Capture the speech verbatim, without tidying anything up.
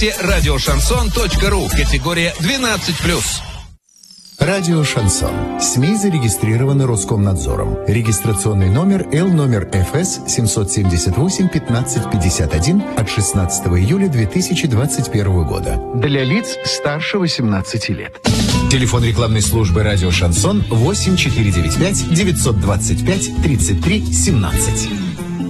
радиошансон точка ру. Категория двенадцать плюс. Радио «Шансон». СМИ зарегистрированы Роскомнадзором. Регистрационный номер Л номер Ф С семь семь восемь пятнадцать пятьдесят один от шестнадцатого июля две тысячи двадцать первого года. Для лиц старше восемнадцати лет. Телефон рекламной службы «Радио Шансон» восемь четыре девять пять девятьсот двадцать пять тридцать три семнадцать.